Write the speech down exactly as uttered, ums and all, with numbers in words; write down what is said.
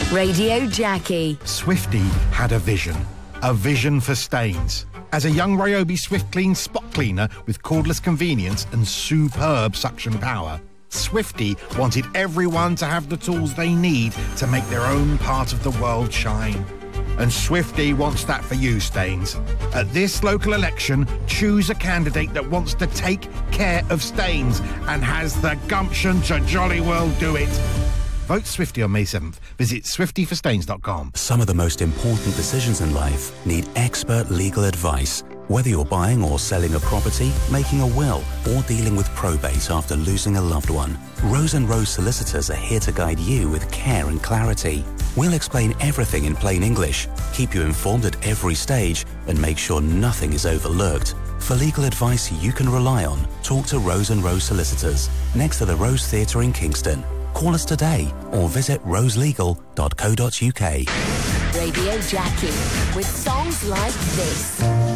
Radio Jackie. Swifty had a vision. A vision for stains. As a young Ryobi Swift Clean spot cleaner with cordless convenience and superb suction power, Swifty wanted everyone to have the tools they need to make their own part of the world shine. And Swifty wants that for you, Stains. At this local election, choose a candidate that wants to take care of stains and has the gumption to jolly well do it. Vote Swifty on May seventh. Visit swifty for stains dot com. Some of the most important decisions in life need expert legal advice. Whether you're buying or selling a property, making a will, or dealing with probate after losing a loved one, Rose and Rose Solicitors are here to guide you with care and clarity. We'll explain everything in plain English, keep you informed at every stage, and make sure nothing is overlooked. For legal advice you can rely on, talk to Rose and Rose Solicitors, next to the Rose Theatre in Kingston. Call us today or visit rose legal dot co dot uk. Radio Jackie with songs like this.